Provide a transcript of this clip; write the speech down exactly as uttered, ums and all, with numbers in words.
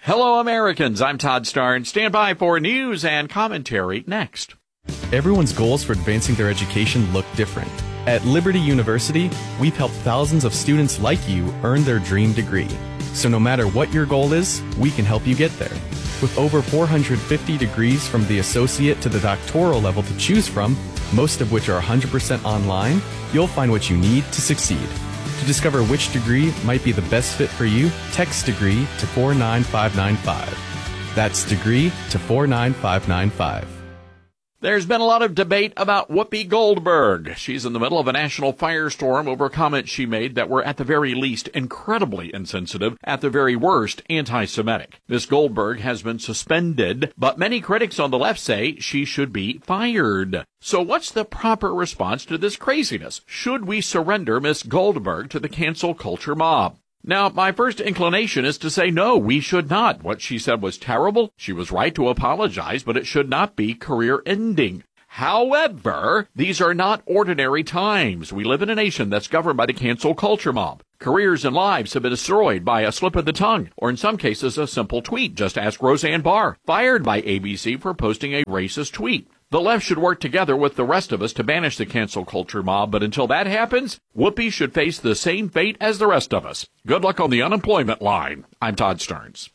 Hello, Americans. I'm Todd Starnes. Stand by for news and commentary next. Everyone's goals for advancing their education look different. At Liberty University, we've helped thousands of students like you earn their dream degree. So no matter what your goal is, we can help you get there. With over four hundred fifty degrees from the associate to the doctoral level to choose from, most of which are one hundred percent online, you'll find what you need to succeed. To discover which degree might be the best fit for you, text degree to four nine five nine five. That's degree to four nine five nine five. There's been a lot of debate about Whoopi Goldberg. She's in the middle of a national firestorm over comments she made that were at the very least incredibly insensitive, at the very worst anti-Semitic. Miss Goldberg has been suspended, but many critics on the left say she should be fired. So what's the proper response to this craziness? Should we surrender Miss Goldberg to the cancel culture mob? Now, my first inclination is to say no, we should not. What she said was terrible. She was right to apologize, but it should not be career-ending. However, these are not ordinary times. We live in a nation that's governed by the cancel culture mob. Careers and lives have been destroyed by a slip of the tongue, or in some cases, a simple tweet. Just ask Roseanne Barr, fired by A B C for posting a racist tweet. The left should work together with the rest of us to banish the cancel culture mob, but until that happens, Whoopi should face the same fate as the rest of us. Good luck on the unemployment line. I'm Todd Starnes.